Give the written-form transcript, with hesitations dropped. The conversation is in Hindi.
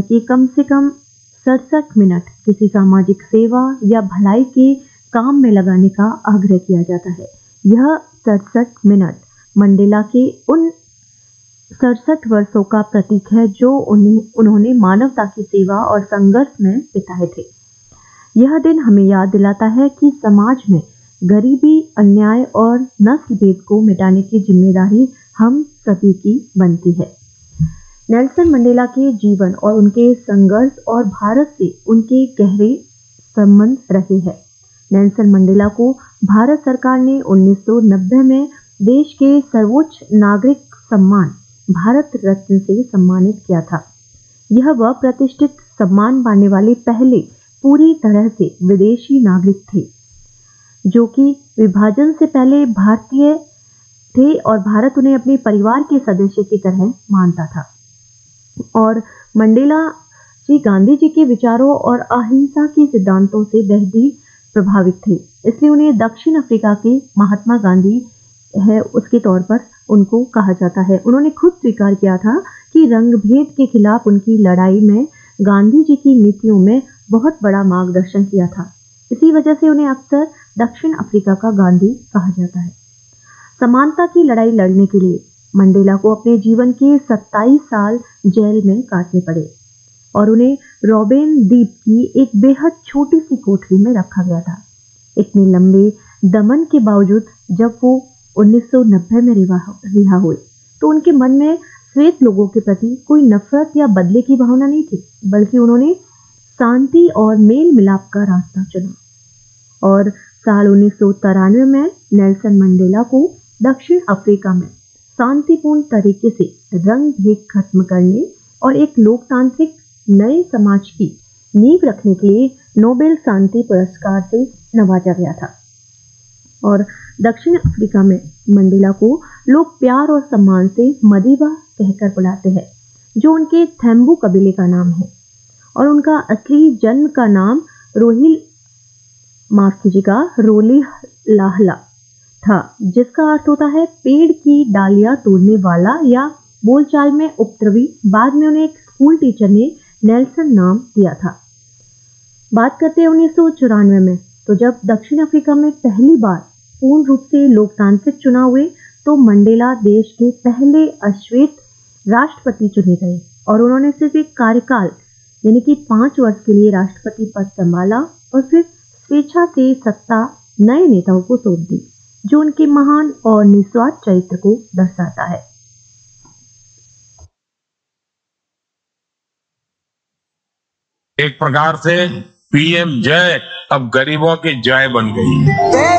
कि कम से कम 67 मिनट किसी सामाजिक सेवा या भलाई के काम में लगाने का आग्रह किया जाता है। यह 67 मिनट मंडेला के उन 67 वर्षों का प्रतीक है जो उन्होंने मानवता की सेवा और संघर्ष में बिताए थे। यह दिन हमें याद दिलाता है कि समाज में गरीबी, अन्याय और नस्लभेद को मिटाने की जिम्मेदारी हम सभी की बनती है। नेल्सन मंडेला के जीवन और उनके संघर्ष और भारत से उनके गहरे संबंध रहे हैं। नेल्सन मंडेला को भारत सरकार ने 1990 में देश के सर्वोच्च नागरिक सम्मान भारत रत्न से सम्मानित किया था। यह वह प्रतिष्ठित सम्मान पाने वाले पहले पूरी तरह से विदेशी नागरिक थे जो कि विभाजन से पहले भारतीय थे और भारत उन्हें अपने परिवार के सदस्य की तरह मानता था। और मंडेला जी गांधी जी के विचारों और अहिंसा के सिद्धांतों से बेहद प्रभावित थे, इसलिए उन्हें दक्षिण अफ्रीका के महात्मा गांधी है उसके तौर पर उनको कहा जाता है। उन्होंने खुद स्वीकार किया था कि रंगभेद के खिलाफ उनकी लड़ाई में गांधी जी की नीतियों में बहुत बड़ा मार्गदर्शन किया था। इसी वजह से उन्हें अक्सर दक्षिण अफ्रीका का गांधी कहा जाता है। समानता की लड़ाई लड़ने के लिए मंडेला को अपने जीवन के 27 साल जेल में काटने पड़े और उन्हें रॉबिन द्वीप की एक बेहद छोटी सी कोठरी में रखा गया था। इतने लंबे दमन के बावजूद जब वो 1990 में रिहा हुए तो उनके मन में श्वेत लोगों के प्रति कोई नफरत या बदले की भावना नहीं थी, बल्कि उन्होंने शांति और मेल मिलाप का रास्ता चुना। और साल 1993 में नेल्सन मंडेला को दक्षिण अफ्रीका में शांतिपूर्ण तरीके से रंग भेद खत्म करने और एक लोकतांत्रिक नए समाज की नींव रखने के लिए नोबेल शांति पुरस्कार से नवाजा गया था। और दक्षिण अफ्रीका में मंडेला को लोग प्यार और सम्मान से मदीबा कहकर बुलाते हैं, जो उनके थेम्बू कबीले का नाम है। और उनका असली जन्म का नाम रोली लाहला था, जिसका अर्थ होता है पेड़ की डालियां तोड़ने वाला या बोलचाल में उपद्रवी। बाद में उन्हें एक स्कूल टीचर ने नेल्सन नाम दिया था। बात करते हैं 1994 में, तो जब दक्षिण अफ्रीका में पहली बार पूर्ण रूप से लोकतांत्रिक चुनाव हुए तो मंडेला देश के पहले अश्वेत राष्ट्रपति चुने गए और उन्होंने सिर्फ एक कार्यकाल यानी कि 5 वर्ष के लिए राष्ट्रपति पद संभाला और फिर स्वेच्छा से सत्ता नए नेताओं को सौंप दी, जो उनके महान और निस्वार्थ चरित्र को दर्शाता है। एक प्रकार से पीएम जय अब गरीबों की जय बन गई।